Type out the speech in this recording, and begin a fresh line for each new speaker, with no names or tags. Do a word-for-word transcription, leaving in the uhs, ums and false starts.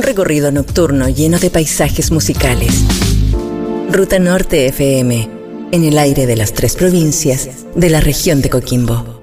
recorrido nocturno lleno de paisajes musicales. Ruta Norte F M, en el aire de las tres provincias de la región de Coquimbo.